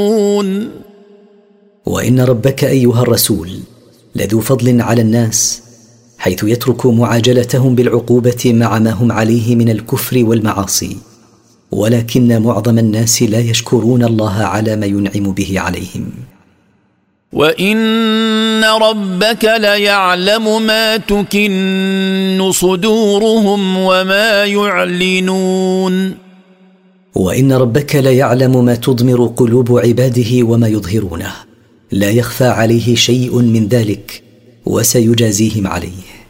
وإن ربك أيها الرسول لذو فضل على الناس، حيث يترك معاجلتهم بالعقوبة مع ما هم عليه من الكفر والمعاصي، ولكن معظم الناس لا يشكرون الله على ما ينعم به عليهم. وإن ربك ليعلم ما تكن صدورهم وما يعلنون. وإن ربك ليعلم ما تضمر قلوب عباده وما يظهرونه، لا يخفى عليه شيء من ذلك، وسيجازيهم عليه.